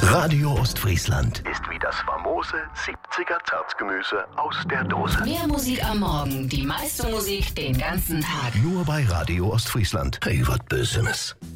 Radio Ostfriesland ist wie das famose 70er Zartgemüse aus der Dose. Mehr Musik am Morgen, die meiste Musik den ganzen Tag. Nur bei Radio Ostfriesland. Hey, was Bösenes.